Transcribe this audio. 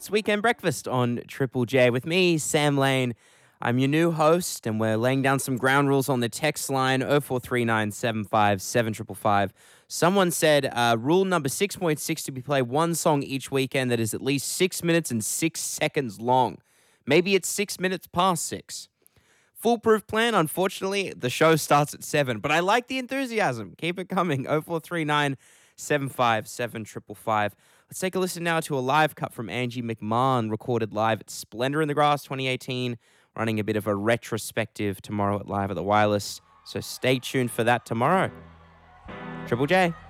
It's Weekend Breakfast on Triple J with me, Sam Lane. I'm your new host, and we're laying down some ground rules on the text line 0439757555. Someone said rule number 6.6 to be play one song each weekend that is at least 6 minutes and 6 seconds long. Maybe it's 6 minutes past 6. Foolproof plan, unfortunately, the show starts at 7, but I like the enthusiasm. Keep it coming, 0439757555. Let's take a listen now to a live cut from Angie McMahon, recorded live at Splendor in the Grass 2018, running a bit of a retrospective tomorrow at Live at the Wireless. So stay tuned for that tomorrow. Triple J.